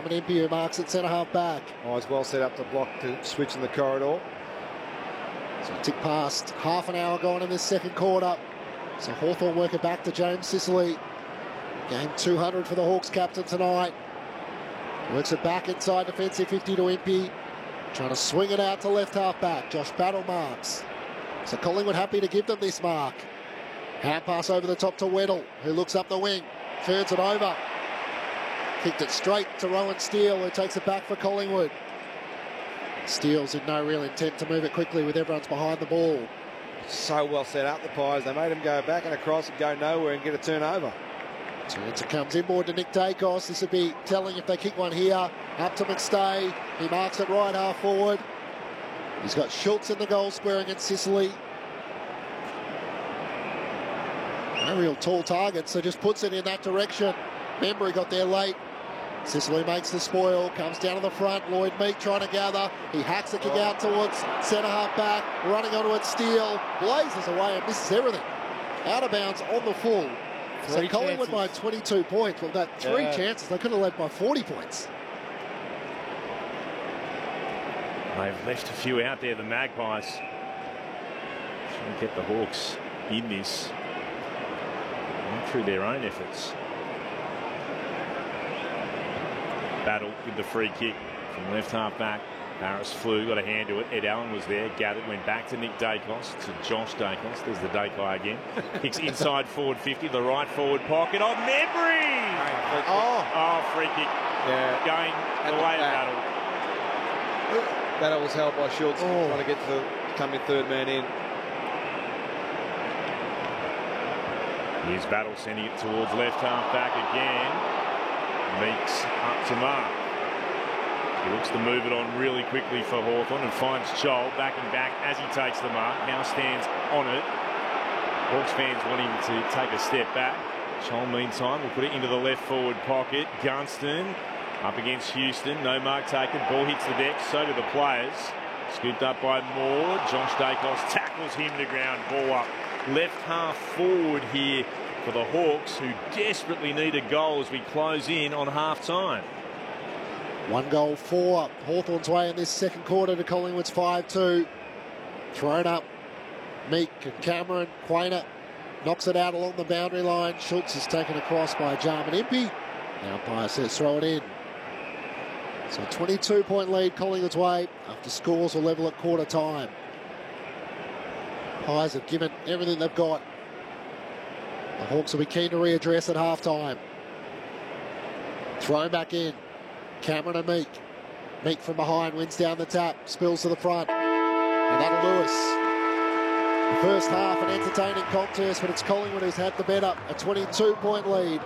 Jarman Impey, who marks at centre-half back. Eyes well set up to block to switch in the corridor. So tick past half an hour gone in this second quarter. So Hawthorn work it back to James Sicily. Game 200 for the Hawks captain tonight. Works it back inside defensive 50 to Impey. Trying to swing it out to left half back. Josh Battle marks. So Collingwood happy to give them this mark. Hand pass over the top to Weddle, who looks up the wing. Turns it over. Kicked it straight to Rowan Steele, who takes it back for Collingwood. Steele's in no real intent to move it quickly with everyone's behind the ball. So well set up, the Pies. They made him go back and across and go nowhere and get a turnover. Turns it comes inboard to Nick Dacos. This would be telling if they kick one here. Up to McStay. He marks it right half forward. He's got Schultz in the goal square against Sicily. No real tall target, so just puts it in that direction. Membry got there late. Sicily makes the spoil, comes down to the front. Lloyd Meek trying to gather. He hacks the kick out towards centre half back. Running onto it, Steele blazes away and misses everything. Out of bounds on the full. So Collingwood by 22 points. Well, that three chances, they could have led by 40 points. They've left a few out there, the Magpies. Trying to get the Hawks in this through their own efforts. Battle with the free kick from left half back. Harris flew, got a hand to it. Ed Allen was there, gathered, went back to Nick Dacos, to Josh Dacos. There's the Dacos again. Kicks inside forward 50, the right forward pocket. Oh, Membry! Free kick. Yeah. Going the way of Battle. Battle was held by Schultz, trying to get to come in third man in. Here's Battle sending it towards left half back again. Meeks up to mark. He looks to move it on really quickly for Hawthorn and finds Joel backing back as he takes the mark. Now stands on it. Hawks fans want him to take a step back. Joel, meantime, will put it into the left forward pocket. Gunston up against Houston. No mark taken. Ball hits the deck. So do the players. Scooped up by Moore. Josh Dacos tackles him to ground. Ball up. Left half forward here for the Hawks, who desperately need a goal as we close in on half time. 1 goal for Hawthorn's way in this second quarter to Collingwood's 5-2. Thrown up. Meek and Cameron. Quainer knocks it out along the boundary line. Schultz is taken across by Jarman Impey. The umpire says throw it in. So 22-point lead Collingwood's way after scores will level at quarter time. Pies have given everything they've got. The Hawks will be keen to readdress at half time. Thrown back in. Cameron and Meek. Meek from behind wins down the tap, spills to the front. And that'll do us. The first half, an entertaining contest, but it's Collingwood who's had the better. A 22-point lead.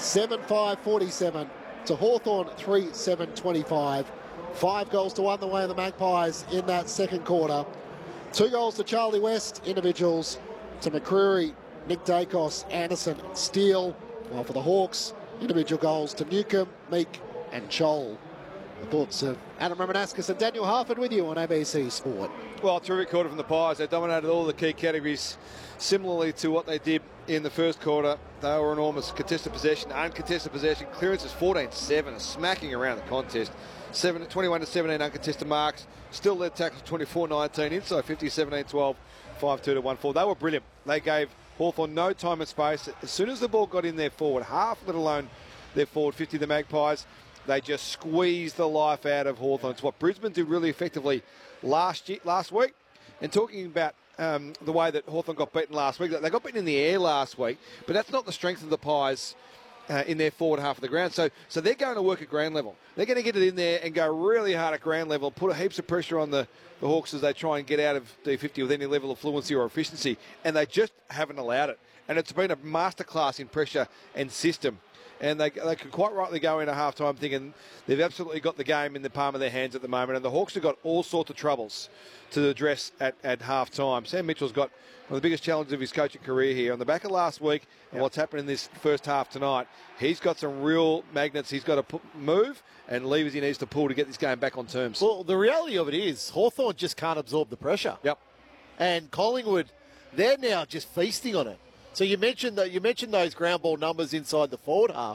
7-5-47 to Hawthorn 3-7-25. 5 goals to 1 the way of the Magpies in that second quarter. 2 goals to Charlie West, individuals to McCreary, Nick Dacos, Anderson and Steele. While for the Hawks, individual goals to Newcomb, Meek and Chol. The thoughts of Adam Romanascus and Daniel Harford with you on ABC Sport. Well, terrific quarter from the Pies. They dominated all the key categories similarly to what they did in the first quarter. They were enormous. Contested possession, uncontested possession. Clearances 14-7, a smacking around the contest. 21-17 uncontested marks. Still led tackles 24-19 inside 50-17-12, 5-2-1-4. They were brilliant. They gave Hawthorn no time and space. As soon as the ball got in their forward half, let alone their forward 50, the Magpies, they just squeezed the life out of Hawthorn. It's what Brisbane did really effectively last week. And talking about the way that Hawthorn got beaten last week, they got beaten in the air last week, but that's not the strength of the Pies in their forward half of the ground. So they're going to work at ground level. They're going to get it in there and go really hard at ground level, put heaps of pressure on the Hawks as they try and get out of D50 with any level of fluency or efficiency, and they just haven't allowed it. And it's been a masterclass in pressure and system. And they could quite rightly go into half-time thinking they've absolutely got the game in the palm of their hands at the moment. And the Hawks have got all sorts of troubles to address at half-time. Sam Mitchell's got one of the biggest challenges of his coaching career here. On the back of last week and what's happened in this first half tonight, he's got some real magnets he's got to move and levers he needs to pull to get this game back on terms. Well, the reality of it is Hawthorn just can't absorb the pressure. Yep. And Collingwood, they're now just feasting on it. So you mentioned those ground ball numbers inside the forward half.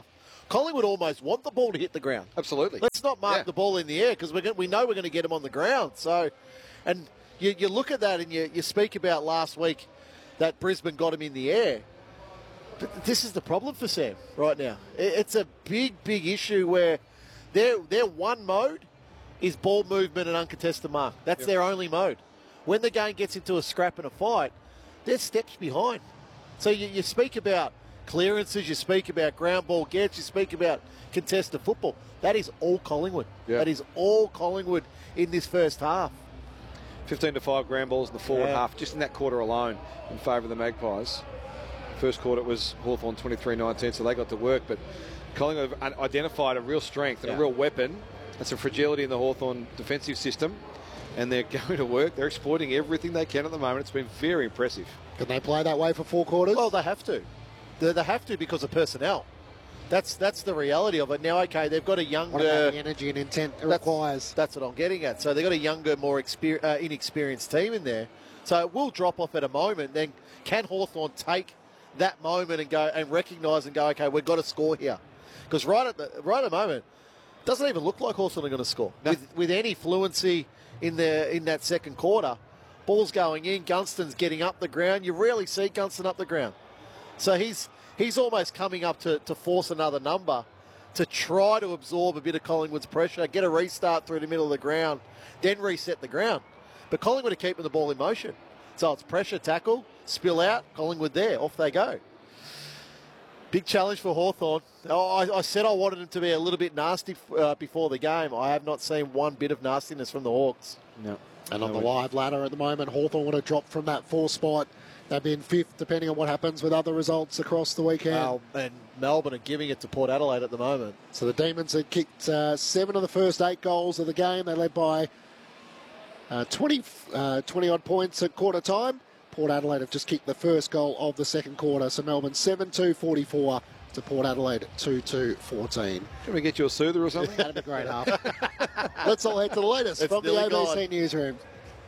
Collingwood almost want the ball to hit the ground. Absolutely. Let's not mark the ball in the air because we know we're going to get them on the ground. So, and you look at that and you speak about last week that Brisbane got him in the air. But this is the problem for Sam right now. It's a big issue where their one mode is ball movement and uncontested mark. That's their only mode. When the game gets into a scrap and a fight, they're steps behind. So you speak about clearances, you speak about ground ball gets, you speak about contested football. That is all Collingwood. Yeah. That is all Collingwood in this first half. 15-5 ground balls in the forward half, just in that quarter alone, in favour of the Magpies. First quarter it was Hawthorn 23-19, so they got to work. But Collingwood identified a real strength and a real weapon. That's a fragility in the Hawthorn defensive system. And they're going to work. They're exploiting everything they can at the moment. It's been very impressive. Can they play that way for 4 quarters? Well, they have to. They have to because of personnel. That's the reality of it. Now, okay, they've got a younger... What about the energy and intent it requires? That's what I'm getting at. So they've got a younger, more inexperienced team in there. So it will drop off at a moment. Then can Hawthorn take that moment and go and recognise and go, okay, we've got to score here? Because right at the moment, it doesn't even look like Hawthorn are going to score. No. With any fluency in that second quarter, ball's going in, Gunston's getting up the ground. You rarely see Gunston up the ground. So he's almost coming up to force another number to try to absorb a bit of Collingwood's pressure, get a restart through the middle of the ground, then reset the ground. But Collingwood are keeping the ball in motion. So it's pressure, tackle, spill out, Collingwood there, off they go. Big challenge for Hawthorn. I said I wanted them to be a little bit nasty before the game. I have not seen one bit of nastiness from the Hawks. No. And on the live ladder at the moment, Hawthorn would have dropped from that 4 spot. They've been 5th, depending on what happens with other results across the weekend. And Melbourne are giving it to Port Adelaide at the moment. So the Demons had kicked 7 of the first 8 goals of the game. They led by 20-odd points at quarter time. Port Adelaide have just kicked the first goal of the second quarter. So Melbourne 7-2-44 to Port Adelaide 2-2-14. Can we get you a soother or something? That'd be great, half. Let's all head to the latest from the ABC newsroom.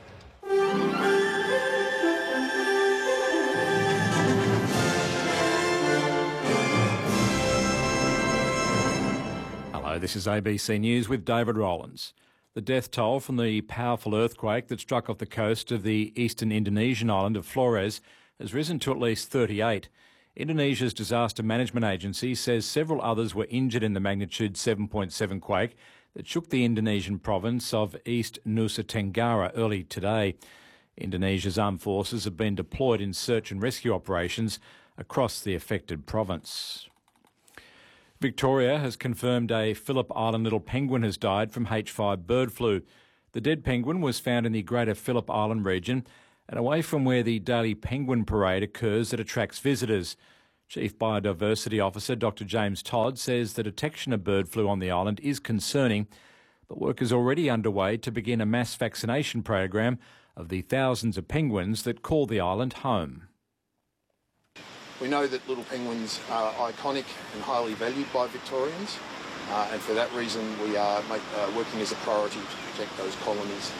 Hello, this is ABC News with David Rowlands. The death toll from the powerful earthquake that struck off the coast of the eastern Indonesian island of Flores has risen to at least 38. Indonesia's Disaster Management Agency says several others were injured in the magnitude 7.7 quake that shook the Indonesian province of East Nusa Tenggara early today. Indonesia's armed forces have been deployed in search and rescue operations across the affected province. Victoria has confirmed a Phillip Island little penguin has died from H5 bird flu. The dead penguin was found in the Greater Phillip Island region and away from where the daily penguin parade occurs that attracts visitors. Chief Biodiversity Officer Dr James Todd says the detection of bird flu on the island is concerning, but work is already underway to begin a mass vaccination program of the thousands of penguins that call the island home. We know that little penguins are iconic and highly valued by Victorians, and for that reason we are working as a priority to protect those colonies.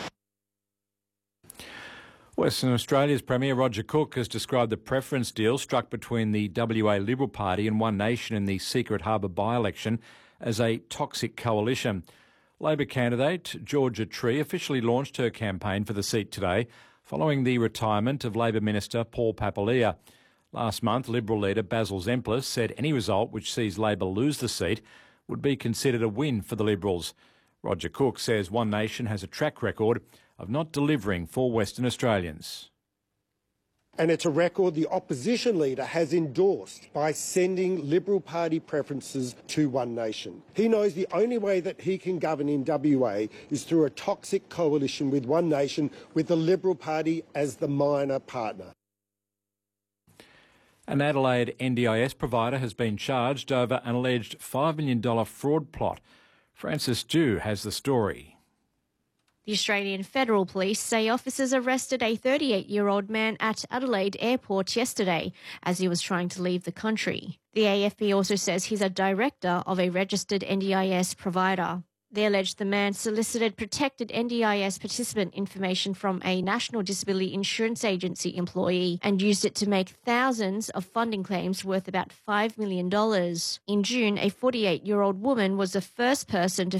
Western Australia's Premier Roger Cook has described the preference deal struck between the WA Liberal Party and One Nation in the Secret Harbour by-election as a toxic coalition. Labor candidate Georgia Tree officially launched her campaign for the seat today, following the retirement of Labor Minister Paul Papalia. Last month, Liberal leader Basil Zemplis said any result which sees Labor lose the seat would be considered a win for the Liberals. Roger Cook says One Nation has a track record of not delivering for Western Australians. And it's a record the opposition leader has endorsed by sending Liberal Party preferences to One Nation. He knows the only way that he can govern in WA is through a toxic coalition with One Nation, with the Liberal Party as the minor partner. An Adelaide NDIS provider has been charged over an alleged $5 million fraud plot. Francis Dew has the story. The Australian Federal Police say officers arrested a 38-year-old man at Adelaide Airport yesterday as he was trying to leave the country. The AFP also says he's a director of a registered NDIS provider. They alleged the man solicited protected NDIS participant information from a National Disability Insurance Agency employee and used it to make thousands of funding claims worth about $5 million. In June, a 48-year-old woman was the first person to